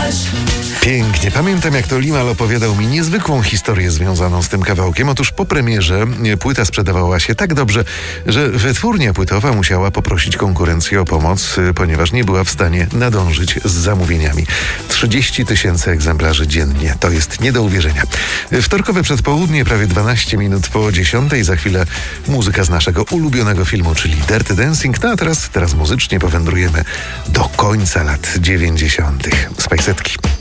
Pięknie. Pamiętam, jak to Limal opowiadał mi niezwykłą historię związaną z tym kawałkiem. Otóż po premierze płyta sprzedawała się tak dobrze, że wytwórnia płytowa musiała poprosić konkurencję o pomoc, ponieważ nie była w stanie nadążyć z zamówieniami. 30 000 egzemplarzy dziennie. To jest nie do uwierzenia. Wtorkowe przedpołudnie, prawie 12 minut po 10. Za chwilę muzyka z naszego ulubionego filmu, czyli Dirty Dancing. No a teraz muzycznie powędrujemy do końca lat 90. z Pajsetki.